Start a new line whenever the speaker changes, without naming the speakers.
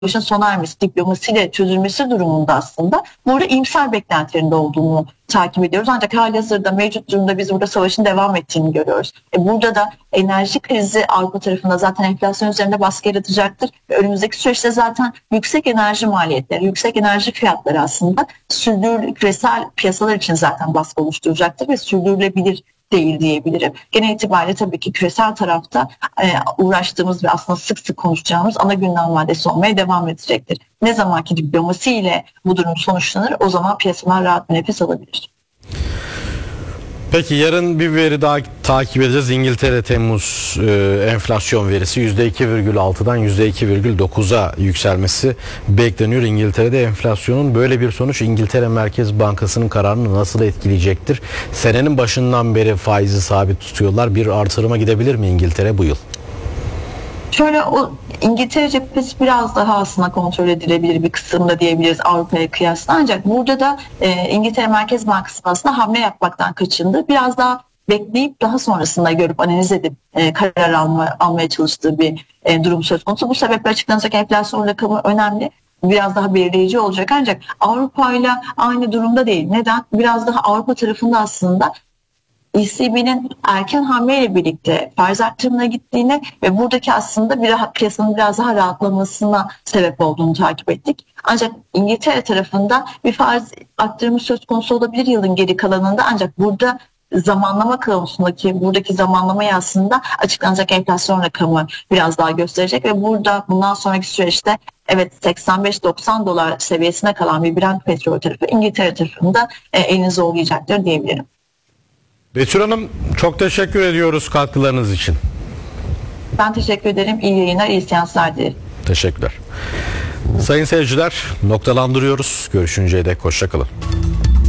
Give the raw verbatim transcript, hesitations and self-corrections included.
savaşın sona ermesi, diplomasiyle çözülmesi durumunda aslında burada iyimser beklentilerinde olduğunu takip ediyoruz. Ancak halihazırda mevcut durumda biz burada savaşın devam ettiğini görüyoruz. E burada da enerji krizi Avrupa tarafında zaten enflasyon üzerinde baskı yaratacaktır. Ve önümüzdeki süreçte zaten yüksek enerji maliyetleri, yüksek enerji fiyatları aslında sürdürülebilir küresel piyasalar için zaten baskı oluşturacaktır ve sürdürülebilir değil diyebilirim. Genel itibariyle tabii ki küresel tarafta e, uğraştığımız ve aslında sık sık konuşacağımız ana gündem maddesi olmaya devam edecektir. Ne zamanki diplomasiyle bu durum sonuçlanır, o zaman piyasalar rahat bir nefes alabilir.
Peki yarın bir veri daha takip edeceğiz. İngiltere Temmuz e, enflasyon verisi yüzde iki virgül altıdan yüzde iki virgül dokuza yükselmesi bekleniyor. İngiltere'de enflasyonun böyle bir sonuç İngiltere Merkez Bankası'nın kararını nasıl etkileyecektir? Senenin başından beri faizi sabit tutuyorlar. Bir artırıma gidebilir mi İngiltere bu yıl?
Şöyle o İngiltere cephesi biraz daha aslında kontrol edilebilir bir kısımda diyebiliriz Avrupa'ya kıyasla. Ancak burada da e, İngiltere Merkez Bankası aslında hamle yapmaktan kaçındı. Biraz daha bekleyip daha sonrasında görüp analiz edip e, karar alma, almaya çalıştığı bir e, durum söz konusu. Bu sebeple açıklanacak enflasyon rakamı önemli. Biraz daha belirleyici olacak ancak Avrupa ile aynı durumda değil. Neden? Biraz daha Avrupa tarafında aslında E C B'nin erken hamleyle birlikte faiz arttırımına gittiğini ve buradaki aslında bir piyasanın biraz daha rahatlamasına sebep olduğunu takip ettik. Ancak İngiltere tarafında bir faiz arttırımı söz konusu olabilir yılın geri kalanında, ancak burada zamanlama konusundaki buradaki zamanlamayı aslında açıklanacak enflasyon rakamı biraz daha gösterecek ve burada bundan sonraki süreçte evet seksen beş doksan dolar seviyesine kalan bir Brent petrol tarafı İngiltere tarafında e, elini zorlayacaktır diyebilirim.
Betül Hanım, çok teşekkür ediyoruz katkılarınız için.
Ben teşekkür ederim. İyi yayınlar, iyi seanslar dilerim.
Teşekkürler. Sayın seyirciler, noktalandırıyoruz. Görüşünceye dek hoşça kalın.